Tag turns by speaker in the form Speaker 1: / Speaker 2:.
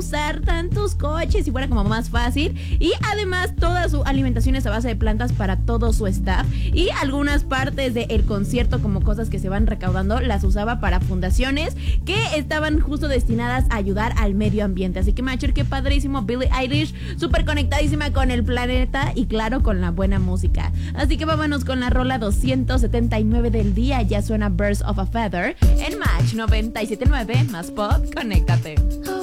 Speaker 1: usar tantos coches y fuera como más fácil. Y además toda su alimentación es a base de plantas para todo su staff. Y algunas partes del concierto, como cosas que se van recaudando, las usaba para fundaciones que estaban justo destinadas a ayudar al medio ambiente. Así que Macher, qué padrísimo. Billie Eilish, súper conectadísima con el planeta y claro, con la buena música. Así que vámonos con la rola 279 del día. Ya suena Birds of a Feather en Match 97.9 más pop. Conéctate.